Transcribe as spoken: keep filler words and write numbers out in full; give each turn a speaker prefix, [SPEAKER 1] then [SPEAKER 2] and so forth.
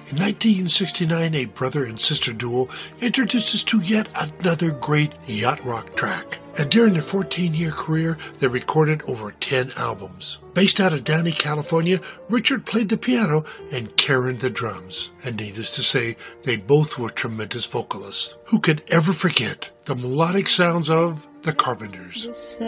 [SPEAKER 1] In nineteen sixty-nine, a brother and sister duo introduced us to yet another great yacht rock track. And during their fourteen-year career, they recorded over ten albums. Based out of Downey, California, Richard played the piano and Karen the drums. And needless to say, they both were tremendous vocalists. Who could ever forget the melodic sounds of the Carpenters?